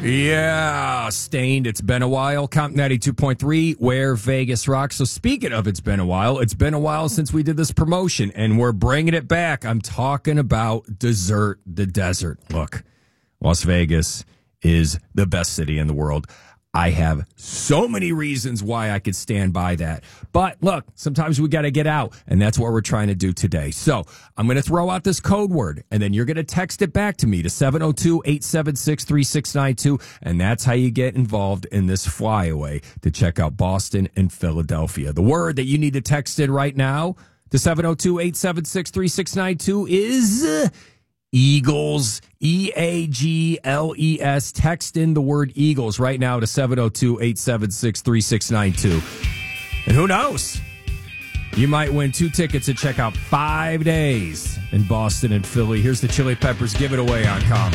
Yeah, Stained. It's been a while. Comp 92.3, where Vegas rocks. So speaking of it's been a while since we did this promotion, and we're bringing it back. I'm talking about Dessert the Desert. Look, Las Vegas is the best city in the world. I have so many reasons why I could stand by that. But look, sometimes we got to get out, and that's what we're trying to do today. So I'm going to throw out this code word, and then you're going to text it back to me to 702-876-3692, and that's how you get involved in this flyaway to check out Boston and Philadelphia. The word that you need to text in right now to 702-876-3692 is Eagles, Eagles. Text in the word Eagles right now to 702-876-3692. And who knows? You might win 2 tickets to check out 5 days in Boston and Philly. Here's the Chili Peppers. Give it away on Comp.